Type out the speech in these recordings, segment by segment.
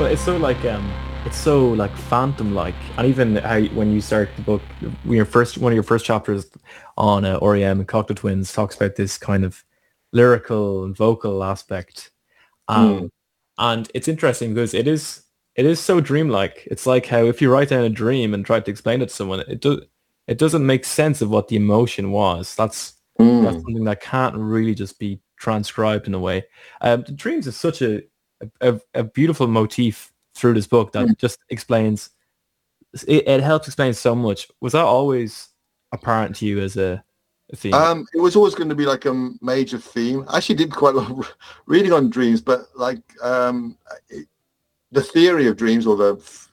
Well, it's so like phantom like, and even how when you start the book, one of your first chapters on REM and Cocteau Twins talks about this kind of lyrical and vocal aspect. Mm. Um, and it's interesting because it is so dreamlike. It's like how if you write down a dream and try to explain it to someone, it doesn't make sense of what the emotion was. That's Mm. something that can't really just be transcribed in a way. The dreams is such a beautiful motif through this book that just explains it helps explain so much. Was that always apparent to you as a theme? It was always going to be like a major theme. I actually did quite a lot of reading on dreams, but like the theory of dreams or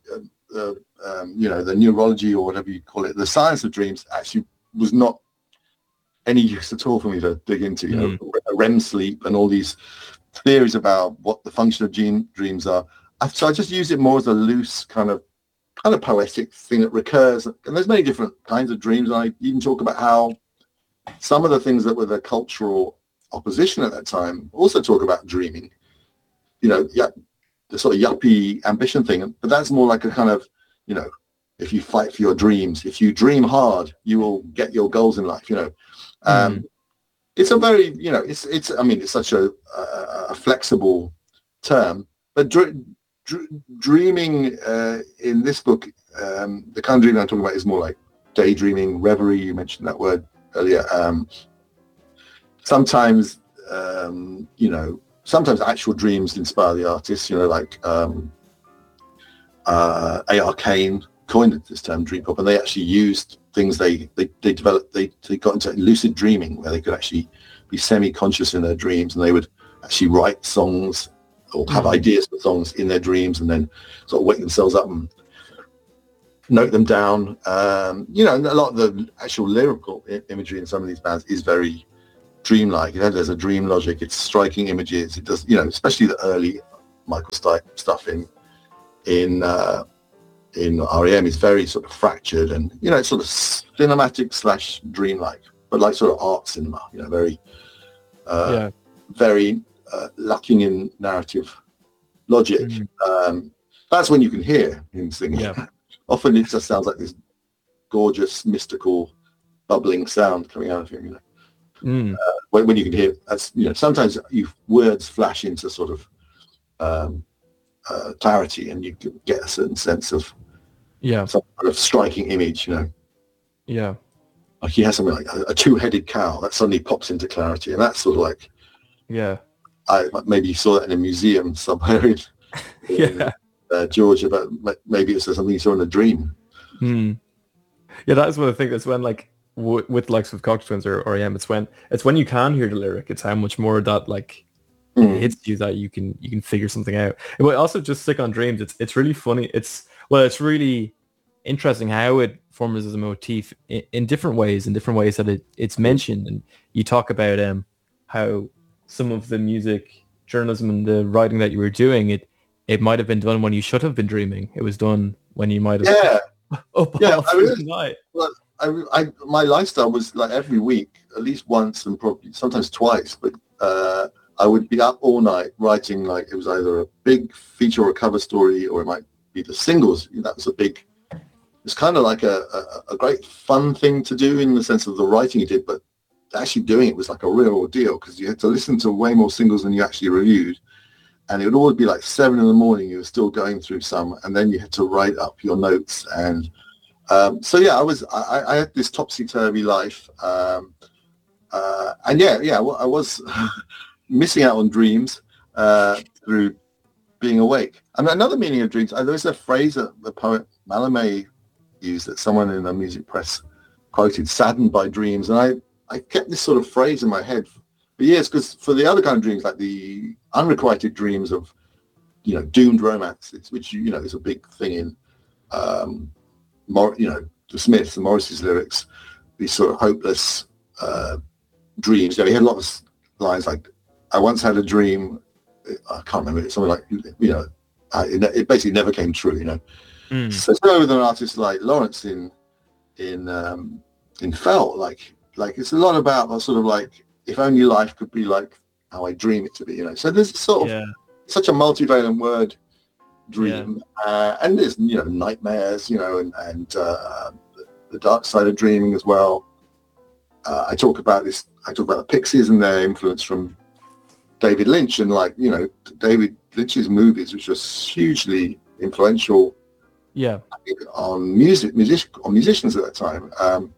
the neurology or whatever you call it, the science of dreams actually was not any use at all for me to dig into. Mm. REM sleep and all these theories about what the function of dreams are. So I just use it more as a loose kind of poetic thing that recurs. And there's many different kinds of dreams. I even talk about how some of the things that were the cultural opposition at that time also talk about dreaming. Yeah, the sort of yuppie ambition thing. But that's more like a kind of, if you fight for your dreams, if you dream hard, you will get your goals in life. Mm. It's a very, it's. I mean, it's such a flexible term, but dreaming in this book, the kind of dreaming I'm talking about is more like daydreaming, reverie. You mentioned that word earlier. Sometimes, sometimes actual dreams inspire the artist. Like A.R. Kane coined this term dream pop, and they actually used things they developed. They got into lucid dreaming, where they could actually be semi-conscious in their dreams, and they would actually write songs or have ideas for songs in their dreams, and then sort of wake themselves up and note them down. And a lot of the actual lyrical imagery in some of these bands is very dreamlike. There's a dream logic. It's striking images. It does, especially the early Michael Stipe stuff in REM is very sort of fractured, and it's sort of cinematic / dreamlike, but like sort of art cinema. Very, very lacking in narrative logic. That's when you can hear him singing. Yeah. Often it just sounds like this gorgeous, mystical, bubbling sound coming out of him. When you can hear, as sometimes words flash into sort of clarity, and you get a certain sense of some kind of striking image. Yeah. Like he has something like a two-headed cow that suddenly pops into clarity, and that's sort of like maybe you saw that in a museum somewhere in Georgia, but maybe it's something you saw in a dream. Yeah, that is what I think. It's when like with likes of Cocteau Twins or REM, it's when you can hear the lyric. It's how much more that like it hits you that you can figure something out. But also just stick on dreams. It's really funny. It's really interesting how it forms as a motif in different ways that it's mentioned. And you talk about how some of the music journalism and the writing that you were doing, it might have been done when you should have been dreaming. It was done when you might have up all through the night. Well, my lifestyle was like every week, at least once and probably sometimes twice, but I would be up all night writing, like it was either a big feature or a cover story, or it might be the singles. That was it's kind of like a great fun thing to do in the sense of the writing you did, but actually doing it was like a real ordeal because you had to listen to way more singles than you actually reviewed. And it would always be like 7 a.m. You were still going through some, and then you had to write up your notes. And so yeah, I had this topsy-turvy life. And I was missing out on dreams through being awake. And another meaning of dreams, there's a phrase that the poet Mallarmé used that someone in the music press quoted, saddened by dreams. And I kept this sort of phrase in my head for years, because for the other kind of dreams, like the unrequited dreams of, doomed romances, which, is a big thing in, the Smiths and Morrissey's lyrics, these sort of hopeless dreams. He had a lot of lines like, I once had a dream, I can't remember, it's something like, it basically never came true, So with an artist like Lawrence in Felt, like it's a lot about sort of like, if only life could be like how I dream it to be, So there's sort of such a multivalent word dream, and there's nightmares, and the dark side of dreaming as well. I talk about the Pixies and their influence from David Lynch, and David Lynch's movies, which was hugely influential, on musicians at that time.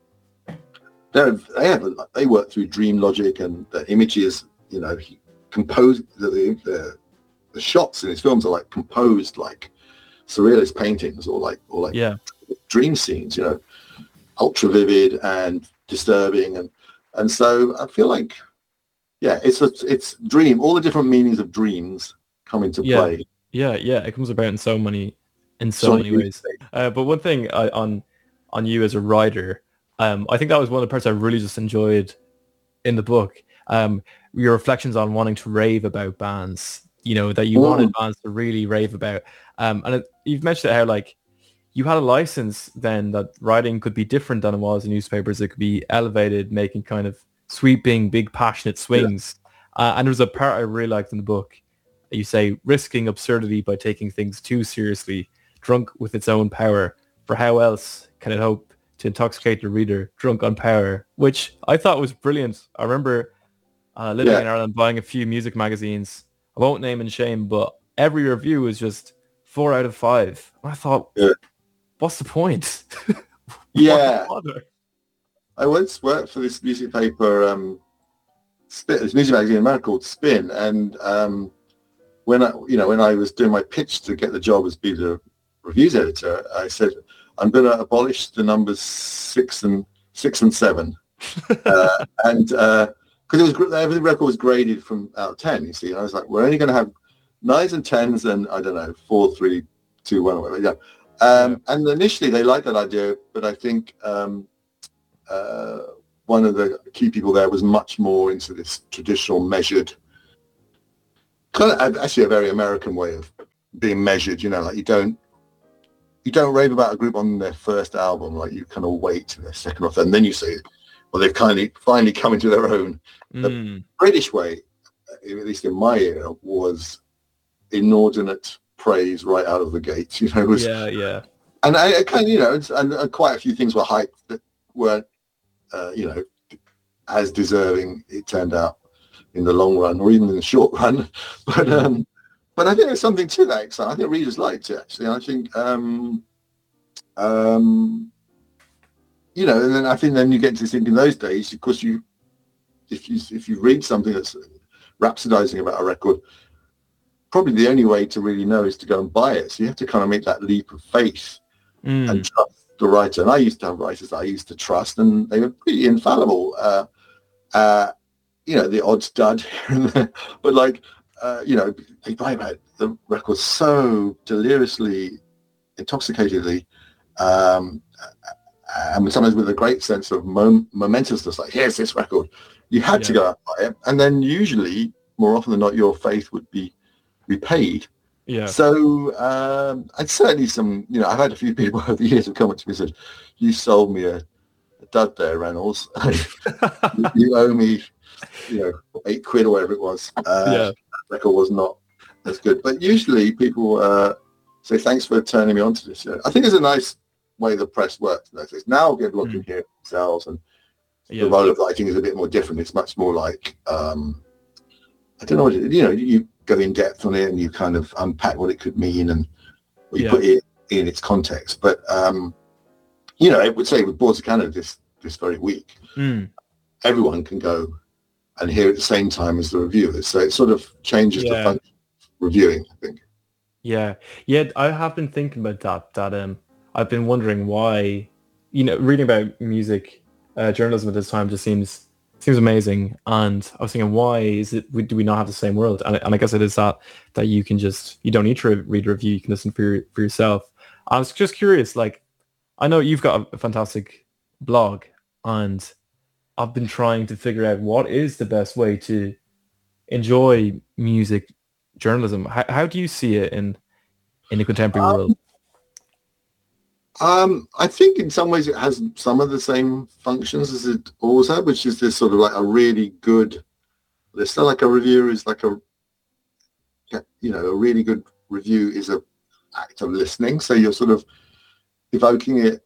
They worked through dream logic, and the images, he composed the shots in his films are like composed like surrealist paintings or like dream scenes, ultra vivid and disturbing, and so I feel like it's dream. All the different meanings of dreams come into play. Yeah, it comes about in so many ways. But one thing on you as a writer, I think that was one of the parts I really just enjoyed in the book. Your reflections on wanting to rave about bands, that you wanted bands to really rave about. You've mentioned how you had a license then that writing could be different than it was in newspapers. It could be elevated, making kind of sweeping, big, passionate swings. And there was a part I really liked in the book. You say, risking absurdity by taking things too seriously, drunk with its own power. For how else can it hope to intoxicate the reader, drunk on power? Which I thought was brilliant. I remember living in Ireland, buying a few music magazines. I won't name and shame, but every review was just 4 out of 5. And I thought, what's the point? Yeah. I once worked for this music paper, this music magazine in America called Spin, and when I was doing my pitch to get the job as be the reviews editor, I said I'm going to abolish the numbers 6 and 7, and because every record was graded from out of 10. You see, and I was like, we're only going to have 9s and 10s, and I don't know, 4, 3, 2, 1, or whatever. Yeah. And initially they liked that idea, but I think one of the key people there was much more into this traditional measured, kind of actually a very American way of being measured. Like you don't rave about a group on their first album. Like you kind of wait to their second or third, and then you say, well, they've finally come into their own. The British way, at least in my era, was inordinate praise right out of the gate. And I kind of, and quite a few things were hyped that weren't, as deserving, it turned out, in the long run or even in the short run. But I think there's something to that. I think readers liked it, actually. I think, and then I think then you get to think in those days, of course, if you read something that's rhapsodizing about a record, probably the only way to really know is to go and buy it. So you have to kind of make that leap of faith and trust the writer. And I used to have writers that I used to trust, and they were pretty infallible. The odd stud here and there, but they buy about the record so deliriously, intoxicatedly, and sometimes with a great sense of momentousness, like, here's this record. You had to go out and buy it, and then usually, more often than not, your faith would be repaid. Yeah. So I'd certainly I've had a few people over the years have come up to me and said, you sold me a dud there, Reynolds. You owe me, £8 or whatever it was. That record was not as good. But usually people say, thanks for turning me on to this. I think it's a nice way the press works. Now people can hear it themselves, and the role of writing is a bit more different. It's much more like, I don't know, you go in depth on it and you kind of unpack what it could mean and you put it in its context. But, I would say with Boards of Canada this very week, everyone can go and hear at the same time as the reviewers. So it sort of changes the function of reviewing, I think. Yeah. I have been thinking about that. I've been wondering why, reading about music journalism at this time just seems amazing. And I was thinking, why do we not have the same world? And I guess it is that you can you don't need to read a review, you can listen for yourself. I was just curious, I know you've got a fantastic blog, and I've been trying to figure out what is the best way to enjoy music journalism. How do you see it in the contemporary world? I think in some ways it has some of the same functions as it always had, which is this sort of like a really good listener. Like a reviewer is like a really good review is a act of listening. So you're sort of evoking it,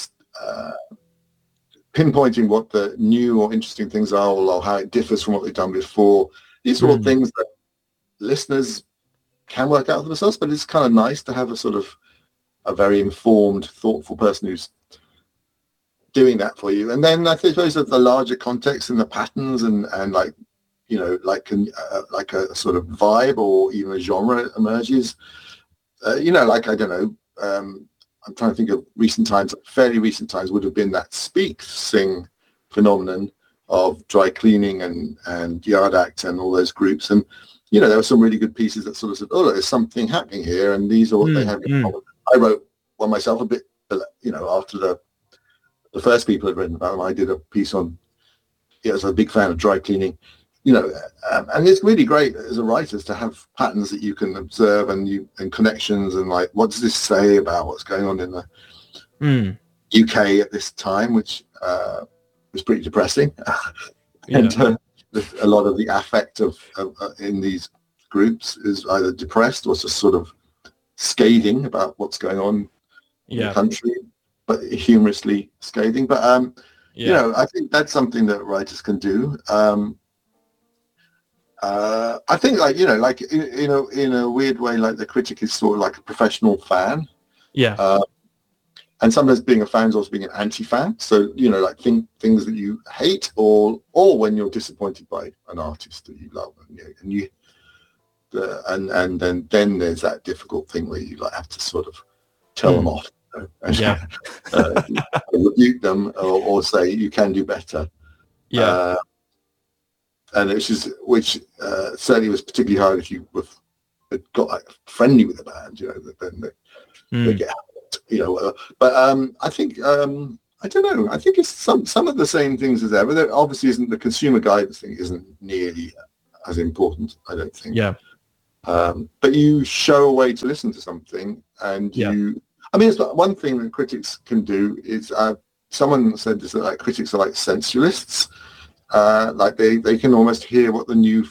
pinpointing what the new or interesting things are, or how it differs from what they've done before. These are all things that listeners can work out for themselves, but it's kind of nice to have a very informed, thoughtful person who's doing that for you. And then I suppose that the larger context and the patterns and like, you know, like a sort of vibe or even a genre emerges. You know, like, I don't know, I'm trying to think of recent times. Fairly recent times would have been that Speak Sing phenomenon of Dry Cleaning and Yard Act and all those groups. And, you know, there were some really good pieces that sort of said, oh, there's something happening here, and these are what they have in common. I wrote one myself a bit, you know, after the first people had written about them. I did a piece on, I was a big fan of Dry Cleaning, you know, and it's really great as a writer to have patterns that you can observe and connections, and like, what does this say about what's going on in the UK at this time, which was pretty depressing. And a lot of the affect of in these groups is either depressed or just sort of scathing about what's going on in the country, but humorously scathing. But you know, I think that's something that writers can do. I think, like, you know, like in a weird way, like the critic is sort of like a professional fan. And sometimes being a fan is also being an anti-fan. So, you know, like things that you hate, or when you're disappointed by an artist that you love, and then there's that difficult thing where you like have to sort of tell them off, you know, and rebuke them, or say you can do better. And which certainly was particularly hard if you got like friendly with the band, you know, then they get, you know, but I think I don't know. I think it's some of the same things as ever. There obviously isn't, the consumer guidance thing isn't nearly as important, I don't think. But you show a way to listen to something, and I mean, it's one thing that critics can do is, someone said this, that like critics are like sensualists. Like they can almost hear what the new